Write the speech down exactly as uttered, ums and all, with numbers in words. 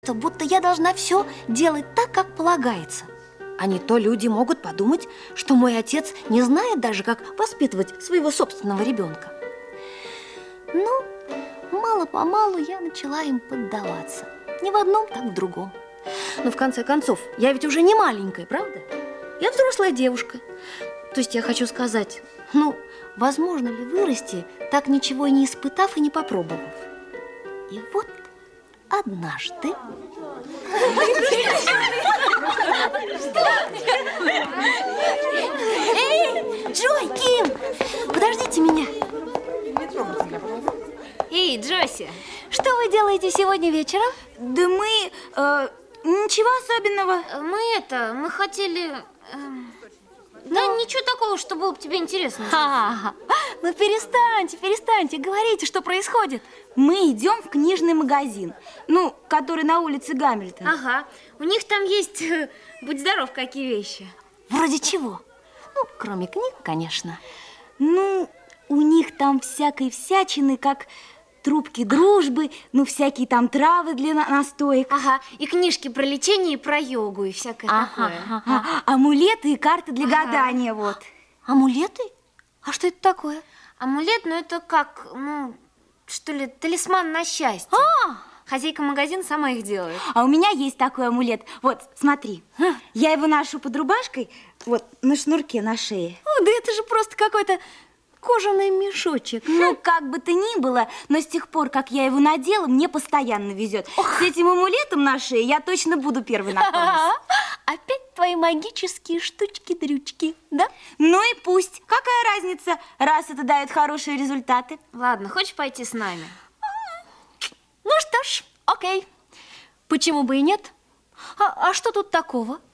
Будто я должна все делать так, как полагается. А не то люди могут подумать, что мой отец не знает даже, как воспитывать своего собственного ребенка. Ну, мало-помалу я начала им поддаваться. Не в одном, так в другом. Но в конце концов, я ведь уже не маленькая, правда? Я взрослая девушка. То есть я хочу сказать, ну, возможно ли вырасти, так ничего и не испытав и не попробовав? И вот однажды... Эй, Джой, Ким, подождите меня. Эй, Джоси, что вы делаете сегодня вечером? Да мы... Э, ничего особенного. Мы это, мы хотели... Э, да ничего такого, что было бы тебе интересно. А, ну перестаньте, перестаньте, говорите, что происходит. Мы идем в книжный магазин, ну, который на улице Гамильтона. Ага, у них там есть, будь здоров, какие вещи. Вроде чего? Ну, кроме книг, конечно. Ну, у них там всякой всячины, как трубки дружбы, ну, всякие там травы для на настоек. Ага, и книжки про лечение, и про йогу, и всякое ага, такое. Ага. А, амулеты и карты для ага. гадания, вот. Амулеты? А что это такое? Амулет, ну, это как, ну, что ли, талисман на счастье. А! Хозяйка магазина сама их делает. А у меня есть такой амулет. Вот, смотри. А? Я его ношу под рубашкой, вот, на шнурке на шее. О, да это же просто какой-то кожаный мешочек. Ну, как бы то ни было, но с тех пор, как я его надела, мне постоянно везет. Ох. С этим амулетом на шее я точно буду первой на конкурсе. Опять твои магические штучки-дрючки, да? Ну и пусть. Какая разница, раз это дает хорошие результаты? Ладно, хочешь пойти с нами? Ну что ж, окей. Почему бы и нет? А, а что тут такого?